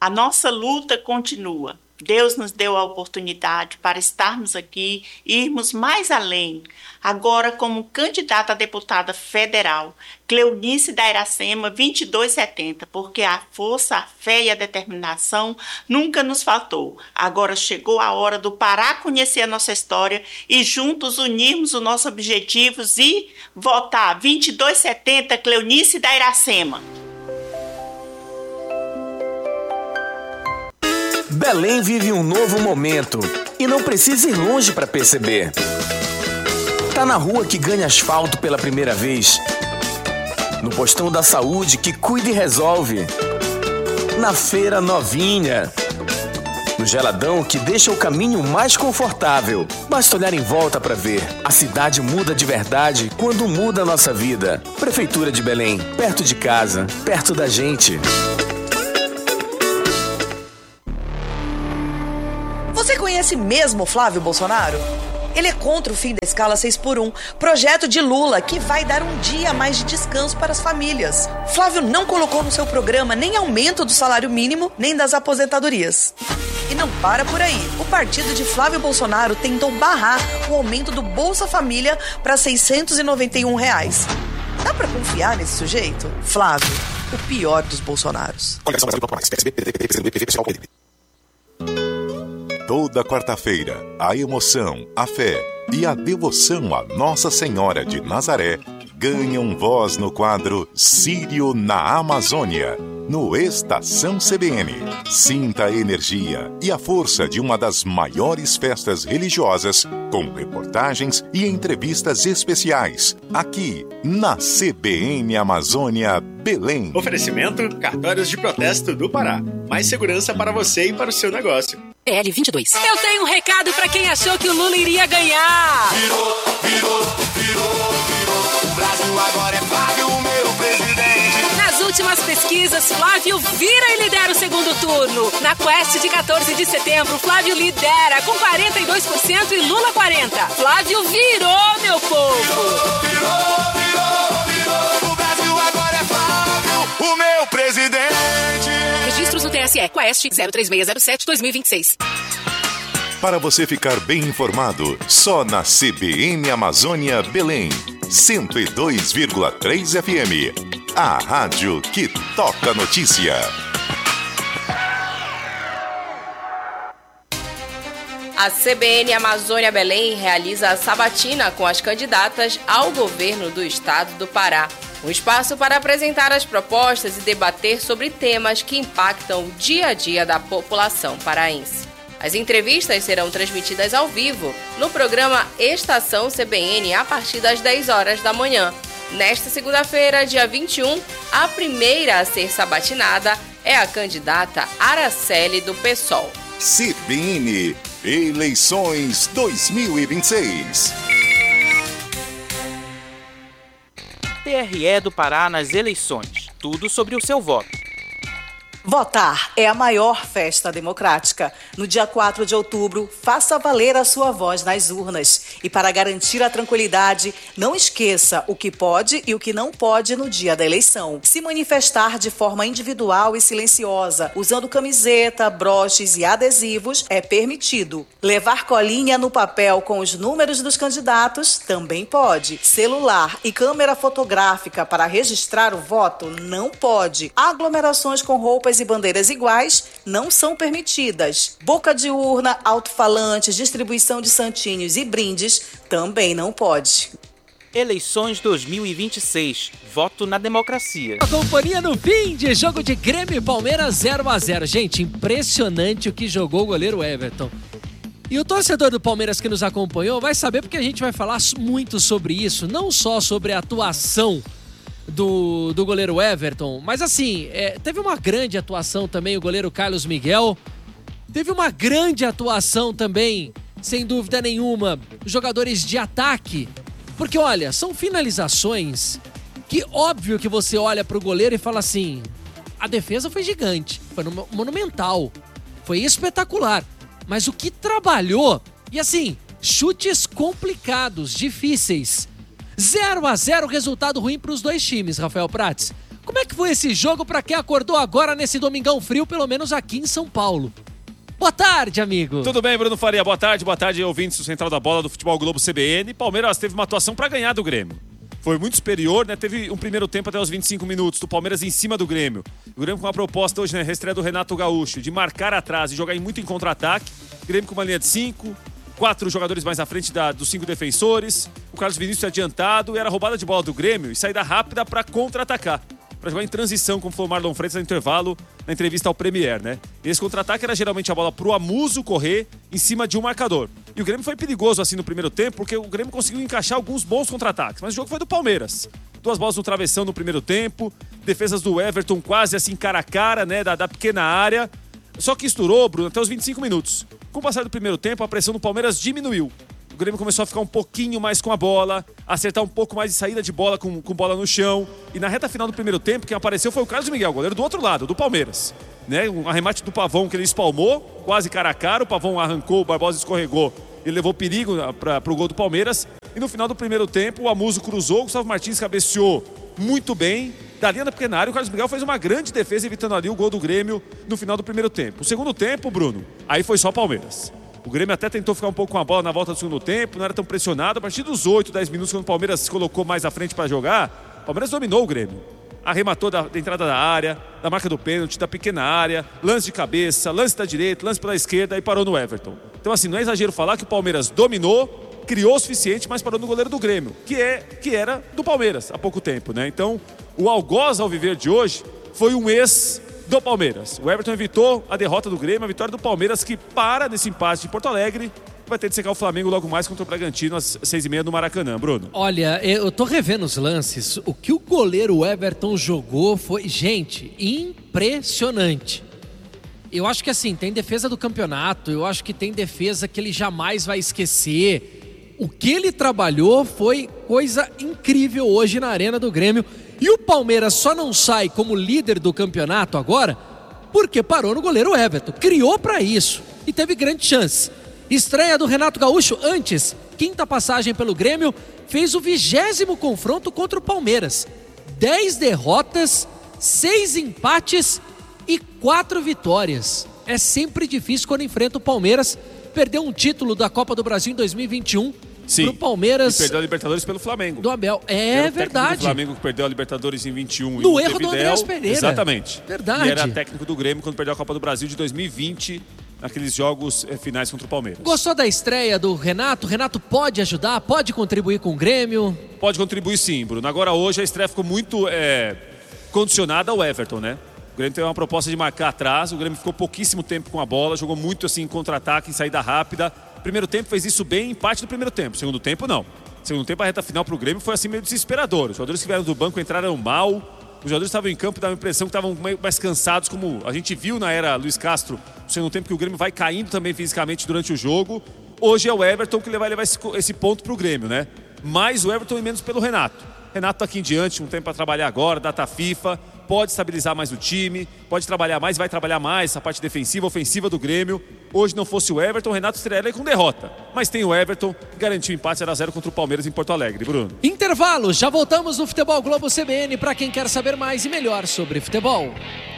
A nossa luta continua. Deus nos deu a oportunidade para estarmos aqui e irmos mais além. Agora, como candidata a deputada federal, Cleonice da Iracema 2270, porque a força, a fé e a determinação nunca nos faltou. Agora chegou a hora do Pará conhecer a nossa história e juntos unirmos os nossos objetivos e votar 2270 Cleonice da Iracema. Belém vive um novo momento e não precisa ir longe para perceber. Tá na rua que ganha asfalto pela primeira vez, no postão da saúde que cuida e resolve, na feira novinha, no geladão que deixa o caminho mais confortável. Basta olhar em volta para ver. A cidade muda de verdade quando muda a nossa vida. Prefeitura de Belém, perto de casa, perto da gente. Você conhece mesmo Flávio Bolsonaro? Ele é contra o fim da escala 6x1, projeto de Lula que vai dar um dia a mais de descanso para as famílias. Flávio não colocou no seu programa nem aumento do salário mínimo, nem das aposentadorias. E não para por aí. O partido de Flávio Bolsonaro tentou barrar o aumento do Bolsa Família para R$ 691. Dá pra confiar nesse sujeito? Flávio, o pior dos Bolsonaros. Toda quarta-feira, a emoção, a fé e a devoção a Nossa Senhora de Nazaré ganham voz no quadro Sírio na Amazônia, no Estação CBN. Sinta a energia e a força de uma das maiores festas religiosas, com reportagens e entrevistas especiais, aqui na CBN Amazônia Belém. Oferecimento: Cartórios de Protesto do Pará. Mais segurança para você e para o seu negócio. PL22. Eu tenho um recado pra quem achou que o Lula iria ganhar. Virou. O Brasil agora é Flávio, o meu presidente. Nas últimas pesquisas, Flávio vira e lidera o segundo turno. Na Quest de 14 de setembro, Flávio lidera com 42% e Lula 40%. Flávio virou, meu povo. Virou. O Brasil agora é Flávio, o meu presidente. Registros no TSE. Quest 03607-2026. Para você ficar bem informado, só na CBN Amazônia Belém, 102,3 FM. A rádio que toca notícia. A CBN Amazônia Belém realiza a sabatina com as candidatas ao governo do estado do Pará. Um espaço para apresentar as propostas e debater sobre temas que impactam o dia a dia da população paraense. As entrevistas serão transmitidas ao vivo no programa Estação CBN a partir das 10 horas da manhã. Nesta segunda-feira, dia 21, a primeira a ser sabatinada é a candidata Araceli do PSOL. CBN Eleições 2026. TRE do Pará nas eleições. Tudo sobre o seu voto. Votar é a maior festa democrática. No dia 4 de outubro, faça valer a sua voz nas urnas. E para garantir a tranquilidade, não esqueça o que pode e o que não pode no dia da eleição. Se manifestar de forma individual e silenciosa, usando camiseta, broches e adesivos, é permitido. Levar colinha no papel com os números dos candidatos também pode. Celular e câmera fotográfica para registrar o voto não pode. Aglomerações com roupas e bandeiras iguais não são permitidas. Boca de urna, alto-falantes, distribuição de santinhos e brindes também não pode. Eleições 2026. Voto na democracia. A companhia no fim de jogo de Grêmio e Palmeiras 0-0. Gente, impressionante o que jogou o goleiro Everton. E o torcedor do Palmeiras que nos acompanhou vai saber porque a gente vai falar muito sobre isso, não só sobre a atuação do goleiro Everton, mas assim, teve uma grande atuação também o goleiro Carlos Miguel, teve uma grande atuação também, sem dúvida nenhuma, jogadores de ataque, porque olha, são finalizações que óbvio que você olha pro goleiro e fala assim, a defesa foi gigante, foi monumental, foi espetacular, mas o que trabalhou, e assim, chutes complicados, difíceis, 0-0, resultado ruim para os dois times, Rafael Prates. Como é que foi esse jogo para quem acordou agora nesse domingão frio, pelo menos aqui em São Paulo? Boa tarde, amigo. Tudo bem, Bruno Faria? Boa tarde, ouvintes do Central da Bola do Futebol Globo CBN. Palmeiras teve uma atuação para ganhar do Grêmio. Foi muito superior, né? Teve um primeiro tempo até os 25 minutos do Palmeiras em cima do Grêmio. O Grêmio com uma proposta hoje, né? Reestreia do Renato Gaúcho, de marcar atrás e jogar muito em contra-ataque. O Grêmio com uma linha de 5, 4 jogadores mais à frente dos 5 defensores. O Carlos Vinícius adiantado. E era roubada de bola do Grêmio e saída rápida para contra-atacar. Para jogar em transição, como falou o Marlon Freitas no intervalo, na entrevista ao Premier, né? Esse contra-ataque era geralmente a bola pro Amuso correr em cima de um marcador. E o Grêmio foi perigoso assim no primeiro tempo, porque o Grêmio conseguiu encaixar alguns bons contra-ataques. Mas o jogo foi do Palmeiras. 2 bolas no travessão no primeiro tempo, defesas do Everton quase assim cara a cara, né? Da pequena área. Só que estourou, Bruno, até os 25 minutos. Com o passar do primeiro tempo, a pressão do Palmeiras diminuiu. O Grêmio começou a ficar um pouquinho mais com a bola, acertar um pouco mais de saída de bola com bola no chão. E na reta final do primeiro tempo, quem apareceu foi o Carlos Miguel, goleiro do outro lado, do Palmeiras. Né? Um arremate do Pavão que ele espalmou, quase cara a cara. O Pavão arrancou, o Barbosa escorregou. Ele levou perigo para o gol do Palmeiras. E no final do primeiro tempo, o Amuso cruzou, o Gustavo Martins cabeceou muito bem. Da linha da pequena área, o Carlos Miguel fez uma grande defesa, evitando ali o gol do Grêmio no final do primeiro tempo. O segundo tempo, Bruno, aí foi só Palmeiras. O Grêmio até tentou ficar um pouco com a bola na volta do segundo tempo, não era tão pressionado. A partir dos 8, 10 minutos, quando o Palmeiras se colocou mais à frente para jogar, o Palmeiras dominou o Grêmio. Arrematou da entrada da área, da marca do pênalti, da pequena área, lance de cabeça, lance da direita, lance pela esquerda e parou no Everton. Então assim, não é exagero falar que o Palmeiras dominou, criou o suficiente, mas parou no goleiro do Grêmio, que era do Palmeiras há pouco tempo, né? Então, o algoz ao viver de hoje foi um ex do Palmeiras. O Everton evitou a derrota do Grêmio, a vitória do Palmeiras, que para nesse empate de Porto Alegre, vai ter de secar o Flamengo logo mais contra o Bragantino às 6h30 no Maracanã, Bruno. Olha, eu tô revendo os lances. O que o goleiro Everton jogou foi, gente, impressionante. Eu acho que assim, tem defesa do campeonato, eu acho que tem defesa que ele jamais vai esquecer. O que ele trabalhou foi coisa incrível hoje na Arena do Grêmio. E o Palmeiras só não sai como líder do campeonato agora porque parou no goleiro Everton. Criou para isso e teve grande chance. Estreia do Renato Gaúcho antes, 5ª passagem pelo Grêmio, fez o 20º confronto contra o Palmeiras. 10 derrotas, 6 empates e 4 vitórias. É sempre difícil quando enfrenta o Palmeiras. Perdeu um título da Copa do Brasil em 2021. Sim, pro Palmeiras. E perdeu a Libertadores pelo Flamengo. Do Abel. É verdade. O Flamengo que perdeu a Libertadores em 21. No erro do Andrés Pereira. Exatamente. Verdade. E era técnico do Grêmio quando perdeu a Copa do Brasil de 2020, naqueles jogos finais contra o Palmeiras. Gostou da estreia do Renato? O Renato pode ajudar? Pode contribuir com o Grêmio? Pode contribuir sim, Bruno. Agora hoje a estreia ficou muito condicionada ao Everton, né? O Grêmio teve uma proposta de marcar atrás, o Grêmio ficou pouquíssimo tempo com a bola, jogou muito assim em contra-ataque, em saída rápida. Primeiro tempo fez isso bem, empate no primeiro tempo. Segundo tempo, não. Segundo tempo, a reta final pro Grêmio foi assim meio desesperador. Os jogadores que vieram do banco entraram mal. Os jogadores estavam em campo e dava a impressão que estavam mais cansados, como a gente viu na era Luiz Castro. No segundo tempo que o Grêmio vai caindo também fisicamente durante o jogo. Hoje é o Everton que vai levar esse ponto pro Grêmio, né? Mais o Everton e menos pelo Renato. Renato tá aqui em diante, um tempo para trabalhar agora, data FIFA. Pode estabilizar mais o time, pode trabalhar mais, vai trabalhar mais a parte defensiva, ofensiva do Grêmio. Hoje não fosse o Everton, o Renato estreia com derrota. Mas tem o Everton, que garantiu o empate 0-0 contra o Palmeiras em Porto Alegre, Bruno. Intervalo, já voltamos no Futebol Globo CBN para quem quer saber mais e melhor sobre futebol.